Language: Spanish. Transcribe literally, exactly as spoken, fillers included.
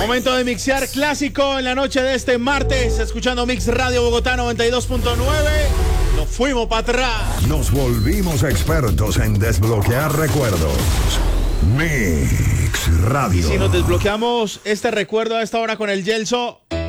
Momento de mixear clásico en la noche de este martes, escuchando Mix Radio Bogotá noventa y dos punto nueve. Nos fuimos para atrás. Nos volvimos expertos en desbloquear recuerdos. Mix Radio. Y si nos desbloqueamos este recuerdo a esta hora con el Yelso,